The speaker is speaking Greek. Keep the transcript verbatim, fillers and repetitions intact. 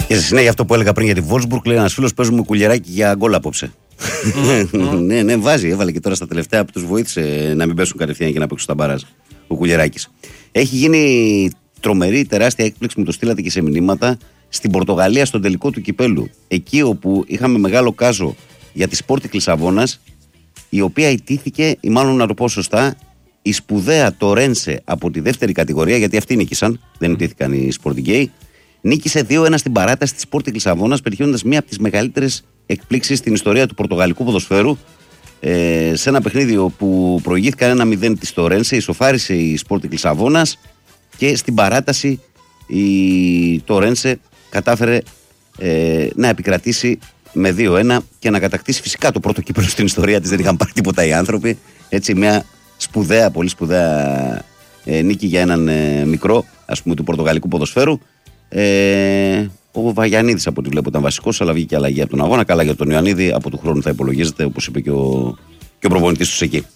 Και σε συνέχεια αυτό που έλεγα πριν για τη Wolfsburg, λέει ένας φίλος: παίζουμε κουλιεράκι για γκολ απόψε. Ναι, ναι, βάζει. Έβαλε και τώρα στα τελευταία που τους βοήθησε να μην πέσουν κατευθείαν και να παίξουν στα μπαράζ. Ο Κουλιεράκης. Έχει γίνει τρομερή, τεράστια έκπληξη, μου το στείλατε και σε μηνύματα, στην Πορτογαλία στον τελικό του κυπέλου. Εκεί όπου είχαμε μεγάλο κάζο για τη Sporting Λισαβόνας, η οποία ιτήθηκε, ή μάλλον να το πω σωστά, η σπουδαία Τορένσε από τη δεύτερη κατηγορία, γιατί αυτοί νίκησαν, δεν ιτήθηκαν οι Sporting. Νίκησε δύο ένα στην παράταση της Sporting Λισαβόνας, πετυχαίνοντας μία από τις μεγαλύτερες εκπλήξεις στην ιστορία του πορτογαλικού ποδοσφαίρου. Ε, σε ένα παιχνίδι όπου προηγήθηκαν ένα μηδέν της Τορένσε, ισοφάρισε η Sporting Λισαβόνας και στην παράταση η Τορένσε κατάφερε ε, να επικρατήσει με δύο ένα και να κατακτήσει φυσικά το πρώτο κύπελλο στην ιστορία της. Δεν είχαν πάρει τίποτα οι άνθρωποι. Έτσι, μια σπουδαία, πολύ σπουδαία ε, νίκη για έναν ε, μικρό, ας πούμε, του πορτογαλικού ποδοσφαίρου. Ε, ο Βαγιανίδης από ό,τι βλέπω ήταν βασικός, αλλά βγήκε αλλαγή από τον αγώνα. Καλά για τον Ιωαννίδη, από του χρόνου θα υπολογίζεται, όπως είπε και ο, και ο προπονητής τους εκεί.